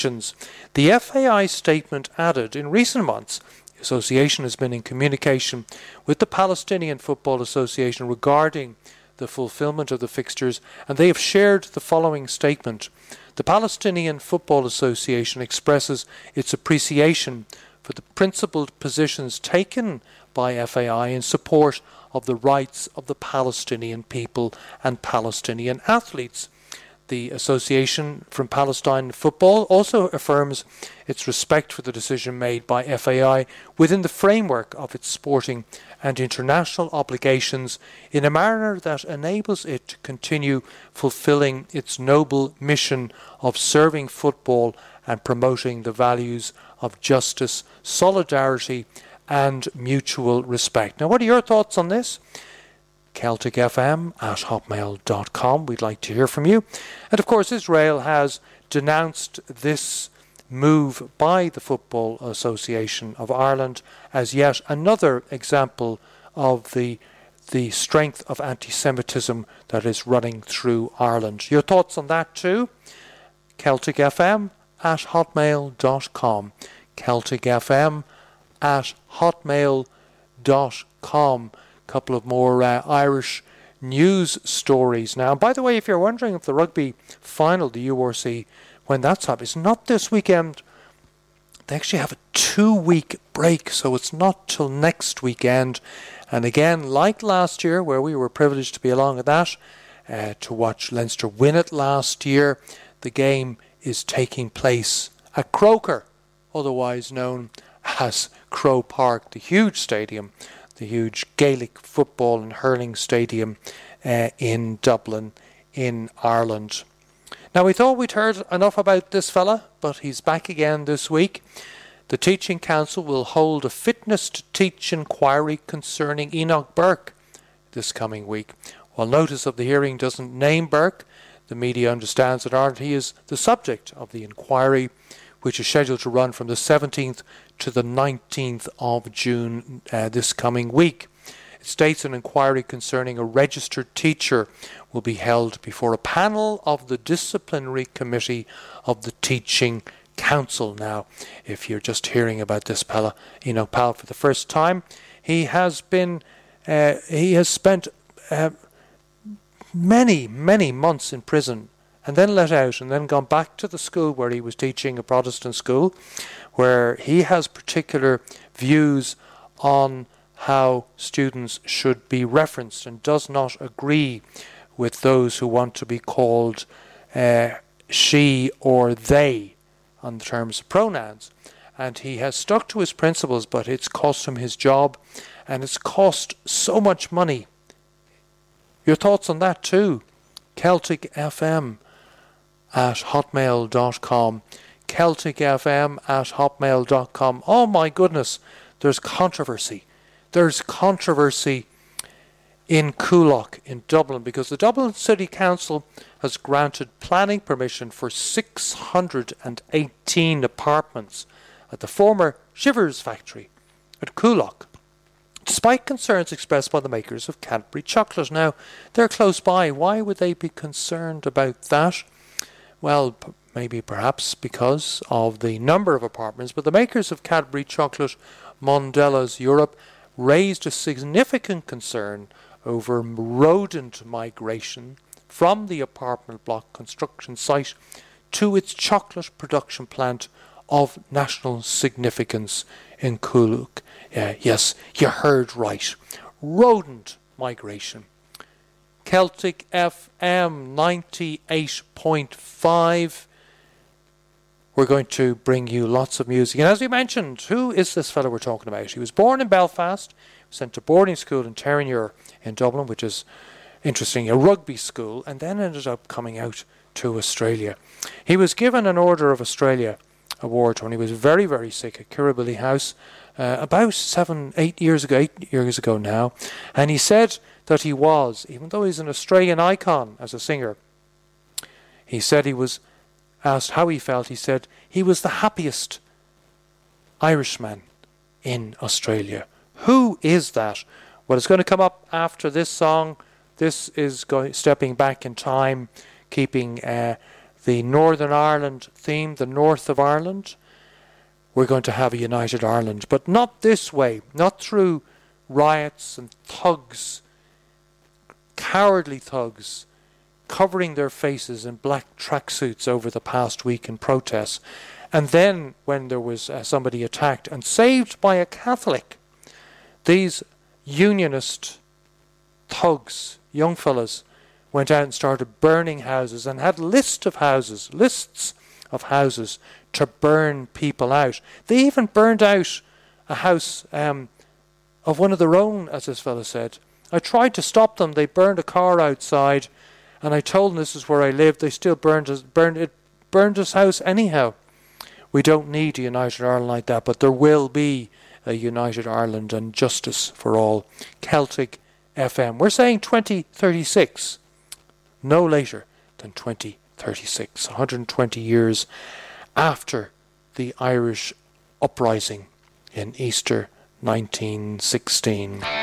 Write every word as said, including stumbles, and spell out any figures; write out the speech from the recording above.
The F A I statement added, in recent months, the association has been in communication with the Palestinian Football Association regarding the fulfilment of the fixtures, and they have shared the following statement. The Palestinian Football Association expresses its appreciation for the principled positions taken by F A I in support of the rights of the Palestinian people and Palestinian athletes. The Association from Palestine Football also affirms its respect for the decision made by F A I within the framework of its sporting and international obligations in a manner that enables it to continue fulfilling its noble mission of serving football and promoting the values of justice, solidarity and mutual respect. Now, what are your thoughts on this? Celtic F M at hotmail dot com. We'd like to hear from you. And of course, Israel has denounced this move by the Football Association of Ireland as yet another example of the the strength of anti-Semitism that is running through Ireland. Your thoughts on that too? Celtic F M at hotmail dot com. Celtic F M at hotmail dot com. Couple of more uh, Irish news stories now. By the way, if you're wondering if the rugby final, the U R C, when that's up, it's not this weekend. They actually have a two-week break, so it's not till next weekend. And again, like last year, where we were privileged to be along at that, uh, to watch Leinster win it last year, the game is taking place at Croker, otherwise known as Croke Park, the huge stadium, the huge Gaelic football and hurling stadium uh, in Dublin, in Ireland. Now, we thought we'd heard enough about this fella, but he's back again this week. The Teaching Council will hold a fitness to teach inquiry concerning Enoch Burke this coming week. While notice of the hearing doesn't name Burke, the media understands that Ireland he is the subject of the inquiry, which is scheduled to run from the seventeenth to the nineteenth of June uh, this coming week. It states an inquiry concerning a registered teacher will be held before a panel of the disciplinary committee of the Teaching Council. Now, if you're just hearing about this fella, you know, pal, for the first time, he has been, uh, he has spent uh, many, many months in prison and then let out and then gone back to the school where he was teaching, a Protestant school, where he has particular views on how students should be referenced and does not agree with those who want to be called uh, she or they on the terms of pronouns. And he has stuck to his principles, but it's cost him his job and it's cost so much money. Your thoughts on that too? Celtic F M at hotmail dot com. Celtic F M at hotmail dot com. Oh my goodness, there's controversy. There's controversy in Coolock in Dublin because the Dublin City Council has granted planning permission for six hundred eighteen apartments at the former Shivers factory at Coolock, despite concerns expressed by the makers of Cadbury chocolate. Now, they're close by. Why would they be concerned about that? Well, p- maybe perhaps because of the number of apartments, but the makers of Cadbury chocolate, Mondelez Europe, raised a significant concern over rodent migration from the apartment block construction site to its chocolate production plant of national significance in Coolock. Uh, yes, you heard right. Rodent migration. Celtic F M ninety-eight point five. We're going to bring you lots of music. And as we mentioned, who is this fellow we're talking about? He was born in Belfast, sent to boarding school in Terenure in Dublin, which is interesting, a rugby school, and then ended up coming out to Australia. He was given an Order of Australia award when he was very, very sick at Kirribilli House uh, about seven, eight years ago, eight years ago now. And he said that he was, even though he's an Australian icon as a singer, he said he was asked how he felt, he said he was the happiest Irishman in Australia. Who is that? Well, it's going to come up after this song. This is going, stepping back in time, keeping uh, the Northern Ireland theme, the north of Ireland. We're going to have a united Ireland, but not this way, not through riots and thugs, cowardly thugs, covering their faces in black tracksuits over the past week in protests. And then when there was uh, somebody attacked and saved by a Catholic, these unionist thugs, young fellas, went out and started burning houses and had lists of houses, lists of houses to burn people out. They even burned out a house um, of one of their own, as this fellow said. I tried to stop them. They burned a car outside, and I told them this is where I lived. They still burned us, burned it, burned his house anyhow. We don't need a united Ireland like that, but there will be a united Ireland and justice for all. Celtic F M. We're saying twenty thirty-six, no later than twenty thirty-six, one hundred twenty years after the Irish uprising in Easter nineteen sixteen.